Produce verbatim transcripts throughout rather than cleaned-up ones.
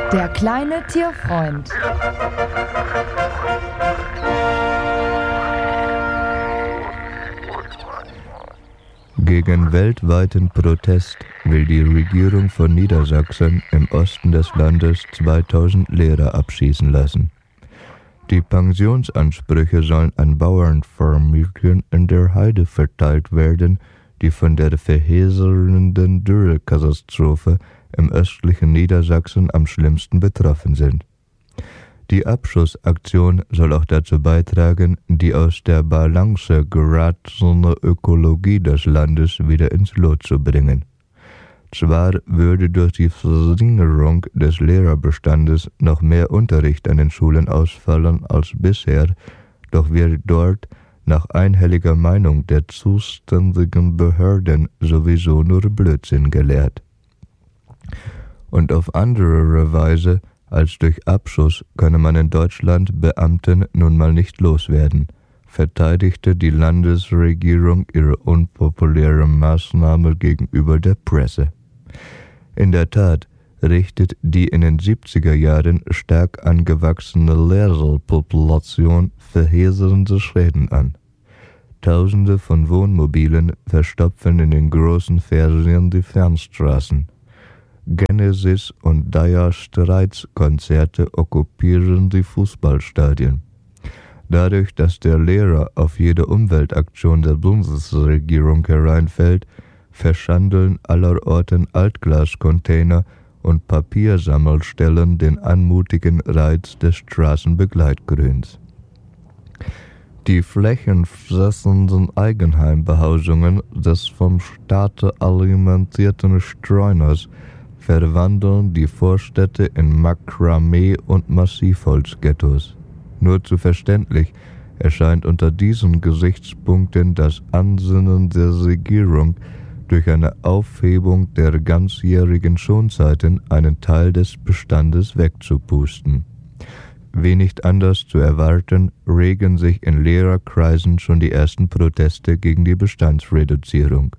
Der kleine Tierfreund. Gegen weltweiten Protest will die Regierung von Niedersachsen im Osten des Landes zweitausend Lehrer abschießen lassen. Die Pensionsansprüche sollen an Bauernfamilien in der Heide verteilt werden, die von der verheerenden Dürrekatastrophe im östlichen Niedersachsen am schlimmsten betroffen sind. Die Abschussaktion soll auch dazu beitragen, die aus der Balance geratene Ökologie des Landes wieder ins Lot zu bringen. Zwar würde durch die Verringerung des Lehrerbestandes noch mehr Unterricht an den Schulen ausfallen als bisher, doch wird dort nach einhelliger Meinung der zuständigen Behörden sowieso nur Blödsinn gelehrt. Und auf andere Weise als durch Abschuss könne man in Deutschland Beamten nun mal nicht loswerden, verteidigte die Landesregierung ihre unpopuläre Maßnahme gegenüber der Presse. In der Tat richtet die in den siebziger Jahren stark angewachsene Lehrerpopulation verheerende Schäden an. Tausende von Wohnmobilen verstopfen in den großen Ferien die Fernstraßen. Genesis und Dire Straits Konzerte okkupieren die Fußballstadien. Dadurch, dass der Lehrer auf jede Umweltaktion der Bundesregierung hereinfällt, verschandeln allerorten Altglascontainer und Papiersammelstellen den anmutigen Reiz des Straßenbegleitgrüns. Die flächenfressenden Eigenheimbehausungen des vom Staate alimentierten Streuners verwandeln die Vorstädte in Makramee- und Massivholzghettos. Nur zu verständlich erscheint unter diesen Gesichtspunkten das Ansinnen der Regierung, durch eine Aufhebung der ganzjährigen Schonzeiten einen Teil des Bestandes wegzupusten. Wie nicht anders zu erwarten, regen sich in Lehrerkreisen schon die ersten Proteste gegen die Bestandsreduzierung.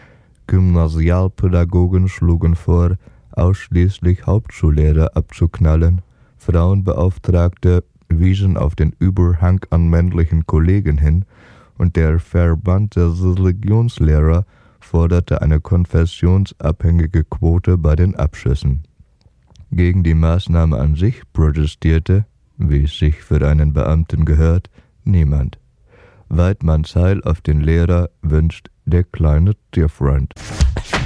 Gymnasialpädagogen schlugen vor, ausschließlich Hauptschullehrer abzuknallen, Frauenbeauftragte wiesen auf den Überhang an männlichen Kollegen hin und der Verband der Religionslehrer forderte eine konfessionsabhängige Quote bei den Abschüssen. Gegen die Maßnahme an sich protestierte, wie es sich für einen Beamten gehört, niemand. Weidmanns Heil auf den Lehrer wünscht der kleine Tierfreund.